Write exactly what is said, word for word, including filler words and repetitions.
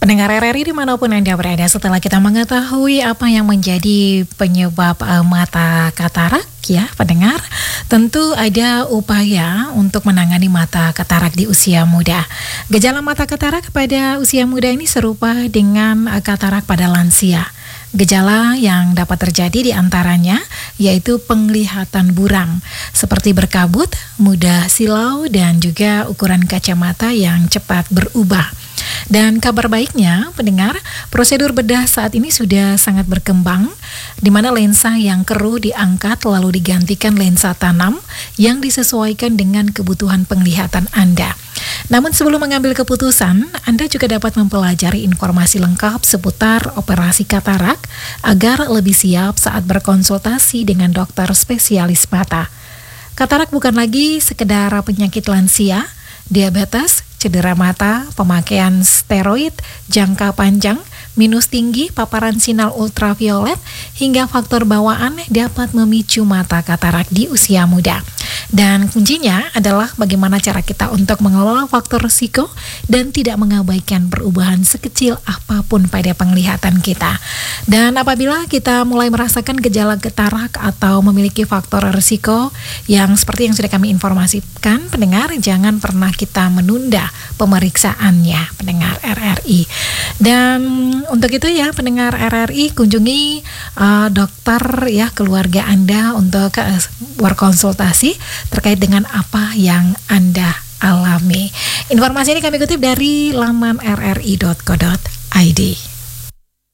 Pendengar R R I dimanapun Anda berada, setelah kita mengetahui apa yang menjadi penyebab uh, mata katarak, ya pendengar, tentu ada upaya untuk menangani mata katarak di usia muda. Gejala mata katarak pada usia muda ini serupa dengan uh, katarak pada lansia. Gejala yang dapat terjadi diantaranya yaitu penglihatan buram, seperti berkabut, mudah silau, dan juga ukuran kacamata yang cepat berubah. Dan kabar baiknya, pendengar, prosedur bedah saat ini sudah sangat berkembang, di mana lensa yang keruh diangkat lalu digantikan lensa tanam yang disesuaikan dengan kebutuhan penglihatan Anda. Namun sebelum mengambil keputusan, Anda juga dapat mempelajari informasi lengkap seputar operasi katarak agar lebih siap saat berkonsultasi dengan dokter spesialis mata. Katarak bukan lagi sekedar penyakit lansia, diabetes, cedera mata, pemakaian steroid, jangka panjang, minus tinggi, paparan sinar ultraviolet, hingga faktor bawaan dapat memicu mata katarak di usia muda. Dan kuncinya adalah bagaimana cara kita untuk mengelola faktor risiko dan tidak mengabaikan perubahan sekecil apapun pada penglihatan kita. Dan apabila kita mulai merasakan gejala katarak atau memiliki faktor risiko yang seperti yang sudah kami informasikan, pendengar, jangan pernah kita menunda pemeriksaannya, pendengar R R I. Dan untuk itu ya, pendengar R R I, kunjungi uh, dokter ya keluarga Anda untuk uh, berkonsultasi terkait dengan apa yang Anda alami. Informasi ini kami kutip dari laman r r i dot co dot i d.